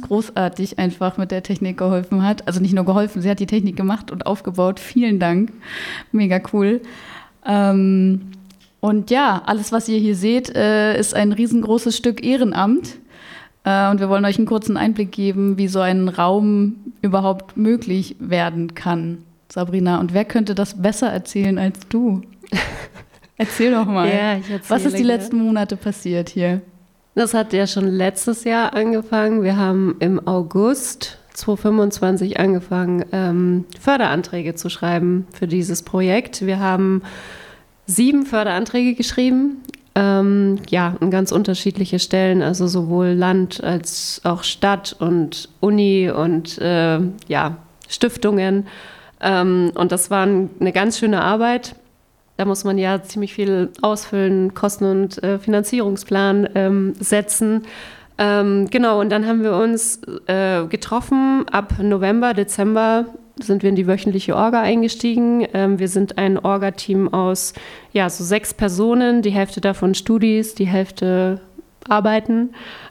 großartig einfach mit der Technik geholfen hat. Also nicht nur geholfen, sie hat die Technik gemacht und aufgebaut. Vielen Dank. Mega cool. Und ja, alles, was ihr hier seht, ist ein riesengroßes Stück Ehrenamt. Und wir wollen euch einen kurzen Einblick geben, wie so ein Raum überhaupt möglich werden kann. Sabrina, und wer könnte das besser erzählen als du? Erzähl doch mal. Ja, was ist die letzten Monate passiert hier? Das hat ja schon letztes Jahr angefangen. Wir haben im August 2025 angefangen, Förderanträge zu schreiben für dieses Projekt. Wir haben 7 Förderanträge geschrieben, an ganz unterschiedliche Stellen, also sowohl Land als auch Stadt und Uni und Stiftungen. Und das war eine ganz schöne Arbeit. Da muss man ja ziemlich viel ausfüllen, Kosten- und Finanzierungsplan setzen. Und dann haben wir uns getroffen. Ab November, Dezember sind wir in die wöchentliche Orga eingestiegen. Wir sind ein Orga-Team aus so 6 Personen, die Hälfte davon Studis, die Hälfte arbeiten.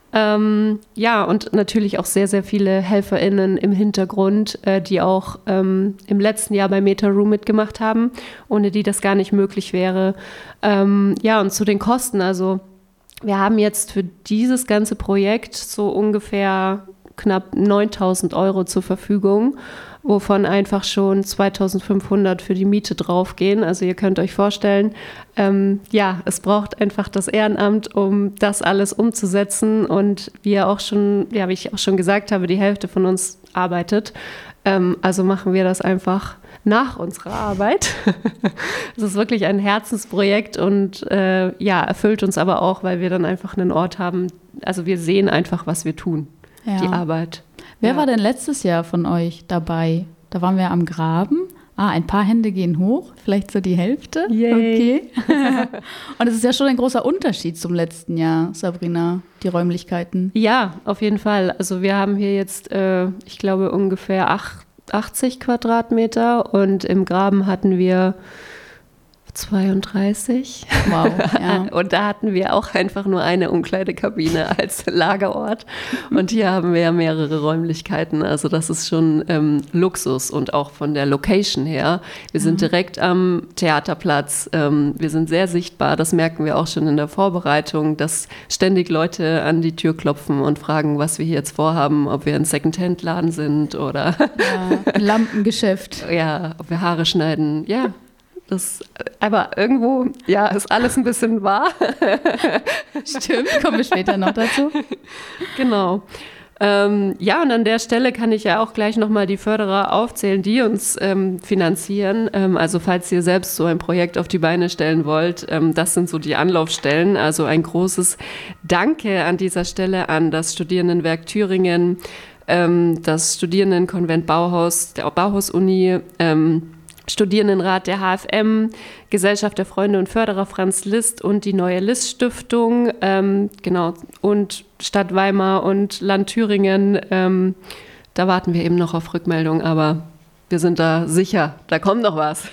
Und natürlich auch sehr, sehr viele HelferInnen im Hintergrund, die auch im letzten Jahr bei MetaRoom mitgemacht haben, ohne die das gar nicht möglich wäre. Und zu den Kosten, also wir haben jetzt für dieses ganze Projekt so ungefähr knapp 9.000 € zur Verfügung, wovon einfach schon 2.500 für die Miete draufgehen. Also ihr könnt euch vorstellen, es braucht einfach das Ehrenamt, um das alles umzusetzen. Und wie ich auch schon gesagt habe, die Hälfte von uns arbeitet. Also machen wir das einfach nach unserer Arbeit. Es ist wirklich ein Herzensprojekt und erfüllt uns aber auch, weil wir dann einfach einen Ort haben. Also wir sehen einfach, was wir tun. Ja. Die Arbeit. Wer war denn letztes Jahr von euch dabei? Da waren wir am Graben. Ein paar Hände gehen hoch, vielleicht so die Hälfte. Yay. Okay. Und es ist ja schon ein großer Unterschied zum letzten Jahr, Sabrina, die Räumlichkeiten. Ja, auf jeden Fall. Also wir haben hier jetzt, ich glaube, ungefähr 80 Quadratmeter und im Graben hatten wir 32. Wow, ja. Und da hatten wir auch einfach nur eine Umkleidekabine als Lagerort. Und hier haben wir ja mehrere Räumlichkeiten. Also das ist schon Luxus und auch von der Location her. Wir sind direkt am Theaterplatz. Wir sind sehr sichtbar. Das merken wir auch schon in der Vorbereitung, dass ständig Leute an die Tür klopfen und fragen, was wir hier jetzt vorhaben, ob wir ein Secondhand-Laden sind oder ein Lampengeschäft. Ja, ob wir Haare schneiden. Ja. Aber irgendwo, ist alles ein bisschen wahr. Stimmt, kommen wir später noch dazu. Genau. Und an der Stelle kann ich ja auch gleich nochmal die Förderer aufzählen, die uns finanzieren. Also falls ihr selbst so ein Projekt auf die Beine stellen wollt, das sind so die Anlaufstellen. Also ein großes Danke an dieser Stelle an das Studierendenwerk Thüringen, das Studierendenkonvent Bauhaus, der Bauhaus-Uni, Studierendenrat der HFM, Gesellschaft der Freunde und Förderer Franz Liszt und die Neue Liszt-Stiftung, und Stadt Weimar und Land Thüringen. Da warten wir eben noch auf Rückmeldung, aber wir sind da sicher, da kommt noch was.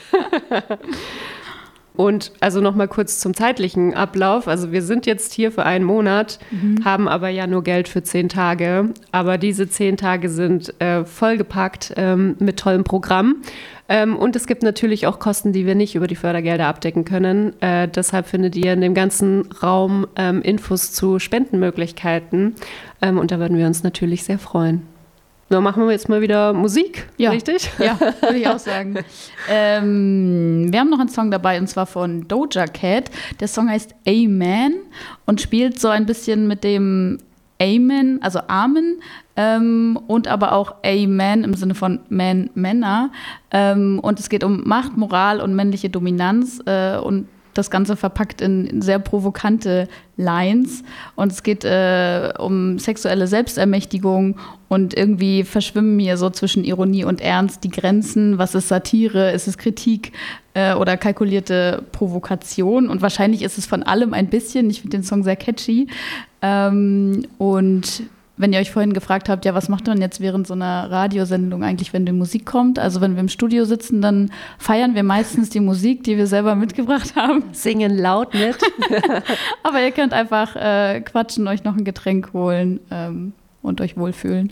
Und also noch mal kurz zum zeitlichen Ablauf. Also wir sind jetzt hier für einen Monat, haben aber ja nur Geld für 10 Tage. Aber diese 10 Tage sind vollgepackt mit tollem Programm. Und es gibt natürlich auch Kosten, die wir nicht über die Fördergelder abdecken können. Deshalb findet ihr in dem ganzen Raum Infos zu Spendenmöglichkeiten. Und da würden wir uns natürlich sehr freuen. Na, machen wir jetzt mal wieder Musik, richtig? Ja, würde ich auch sagen. Wir haben noch einen Song dabei, und zwar von Doja Cat. Der Song heißt Amen und spielt so ein bisschen mit dem Amen, also Amen, und aber auch Amen im Sinne von Man, Männer. Und es geht um Macht, Moral und männliche Dominanz und das Ganze verpackt in sehr provokante Lines. Und es geht um sexuelle Selbstermächtigung und irgendwie verschwimmen hier so zwischen Ironie und Ernst die Grenzen. Was ist Satire? Ist es Kritik oder kalkulierte Provokation? Und wahrscheinlich ist es von allem ein bisschen. Ich finde den Song sehr catchy. Und wenn ihr euch vorhin gefragt habt, ja, was macht man jetzt während so einer Radiosendung eigentlich, wenn die Musik kommt? Also wenn wir im Studio sitzen, dann feiern wir meistens die Musik, die wir selber mitgebracht haben. Singen laut mit. Aber ihr könnt einfach quatschen, euch noch ein Getränk holen und euch wohlfühlen.